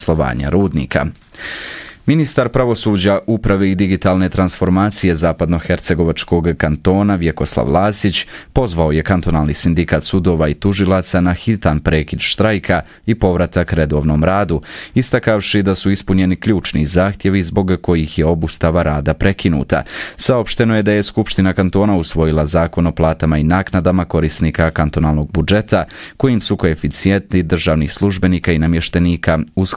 poslovanja rudnika. Ministar pravosuđa, uprave i digitalne transformacije Zapadnohercegovačkog kantona Vjekoslav Lasić pozvao je kantonalni sindikat sudova i tužilaca na hitan prekid štrajka i povratak redovnom radu, istakavši da su ispunjeni ključni zahtjevi zbog kojih je obustava rada prekinuta. Saopšteno je da je Skupština kantona usvojila zakon o platama i naknadama korisnika kantonalnog budžeta, kojim su koeficijenti državnih službenika i namještenika